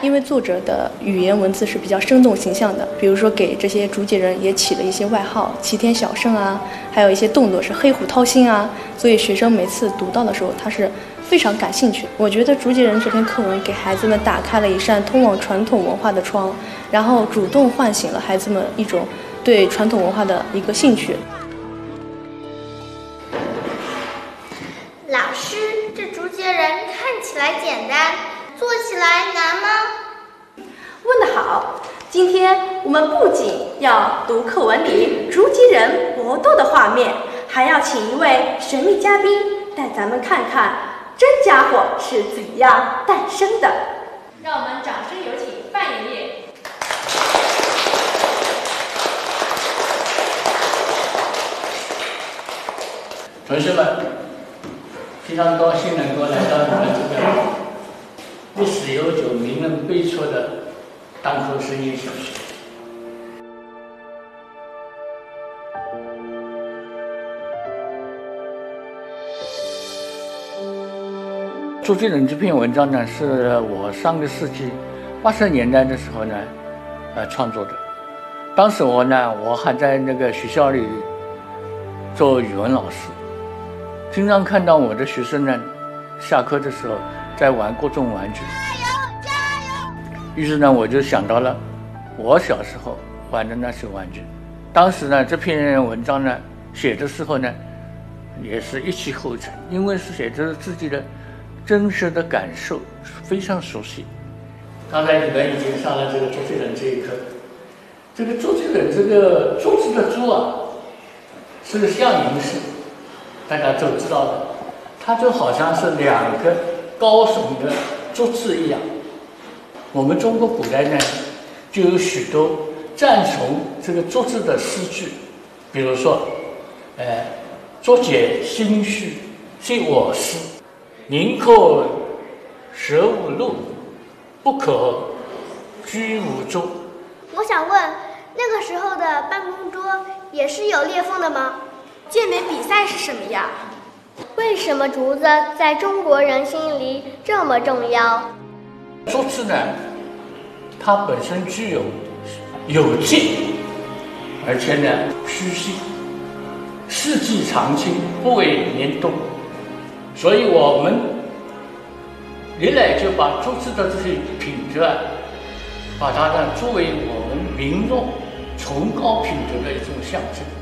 因为作者的语言文字是比较生动形象的，比如说给这些竹节人也起了一些外号，齐天小圣啊，还有一些动作是黑虎掏心啊，所以学生每次读到的时候，他是非常感兴趣。我觉得竹节人这篇课文给孩子们打开了一扇通往传统文化的窗，然后主动唤醒了孩子们一种对传统文化的一个兴趣。 老师，这竹节人看起来简单，做起来难吗？ 问得好！今天我们不仅要读课文里竹节人搏斗的画面，还要请一位神秘嘉宾带咱们看看真家伙是怎样诞生的。让我们掌声有请范爷爷。 同学们，非常高兴能够来到你们这个历史悠久、名人辈出的荡口实验小学。竹节人这篇文章呢，是我上个世纪80年代的时候呢，创作的。当时我还在那个学校里做语文老师，经常看到我的学生呢，下课的时候在玩各种玩具。于是呢，我就想到了我小时候玩的那些玩具。当时呢，这篇文章呢写的时候呢，也是一气呵成，因为是写着自己的真实的感受，非常熟悉。刚才你们已经上了这个竹节人这一课，这个竹节人这个竹子的竹啊，是象形式，大家都知道的，它就好像是两个高耸的竹子一样。我们中国古代呢，就有许多赞颂这个竹子的诗句，比如说，竹节心虚非我师，宁可舍吾路，不可居吾舟。 我想问，那个时候的办公桌也是有裂缝的吗？ 健美比赛是什么呀？ 为什么竹子在中国人心里这么重要？ 竹子呢，它本身具有劲，而且呢虚细，四季常青，不为年冬。所以我们历来就把竹子的这些品质啊，把它呢作为我们民众崇高品德的一种象征。